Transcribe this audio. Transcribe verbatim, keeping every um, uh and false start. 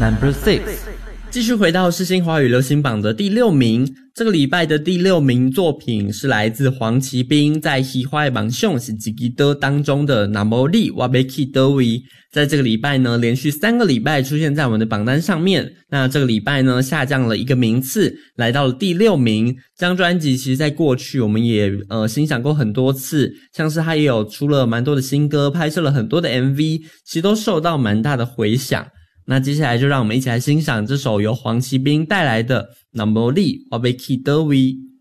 Number six， 继续回到世新华语流行榜的第六名。这个礼拜的第六名作品是来自黄奇斌在《喜欢榜上是几个的》当中的《那么你我要去哪位》。在这个礼拜呢，连续三个礼拜出现在我们的榜单上面。那这个礼拜呢，下降了一个名次，来到了第六名。这张专辑其实在过去我们也呃欣赏过很多次，像是他也有出了蛮多的新歌，拍摄了很多的 M V， 其实都受到蛮大的回响。那接下来就让我们一起来欣赏这首由黄奇斌带来的《那么你我要去哪位》。